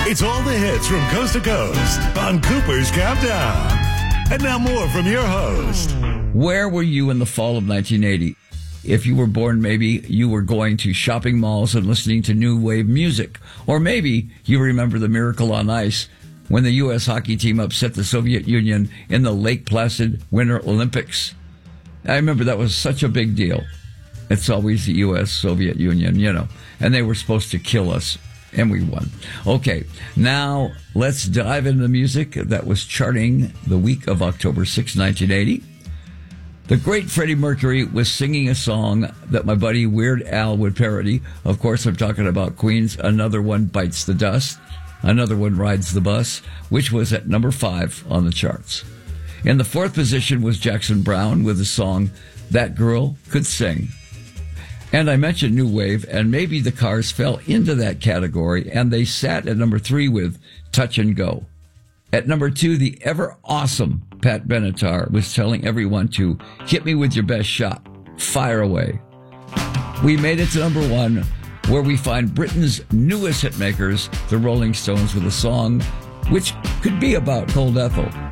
It's all the hits from coast to coast on Cooper's Countdown. And now more from your host. Where were you in the fall of 1980? If you were born, maybe you were going to shopping malls and listening to new wave music. Or maybe you remember the Miracle on Ice when the U.S. hockey team upset the Soviet Union in the Lake Placid Winter Olympics. I remember that was such a big deal. It's always the U.S. Soviet Union, you know, and they were supposed to kill us, and we won. Okay, now let's dive into the music that was charting the week of October 6, 1980. The great Freddie Mercury was singing a song that my buddy Weird Al would parody. Of course, I'm talking about Queen's Another One Bites the Dust, Another One Rides the Bus, which was at number 5 on the charts. In the 4th position was Jackson Browne with the song That Girl Could Sing. And I mentioned New Wave, and maybe the Cars fell into that category, and they sat at number 3 with Touch and Go. At number 2, the ever-awesome Pat Benatar was telling everyone to hit me with your best shot. Fire away. We made it to number 1, where we find Britain's newest hitmakers, the Rolling Stones, with a song which could be about Cold Ethel.